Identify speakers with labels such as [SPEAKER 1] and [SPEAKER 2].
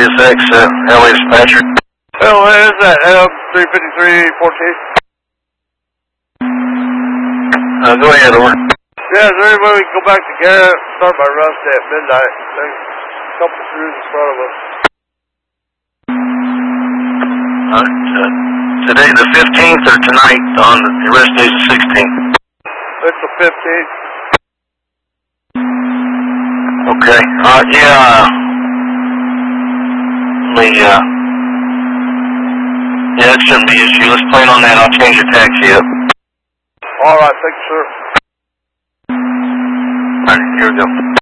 [SPEAKER 1] CSX, LA dispatcher.
[SPEAKER 2] Well, is that M35314?
[SPEAKER 1] Go ahead, over.
[SPEAKER 2] Yeah, is there any way we can go back to Garrett, start my rust at midnight? There's a couple crews in front of us.
[SPEAKER 1] Today the 15th or tonight on the rest days the 16th?
[SPEAKER 2] It's the 15th.
[SPEAKER 1] Okay. Yeah. Yeah, it shouldn't be an issue. Let's plan on that. I'll change your taxi up.
[SPEAKER 2] All right, thank you, sir.
[SPEAKER 1] All right, here we go.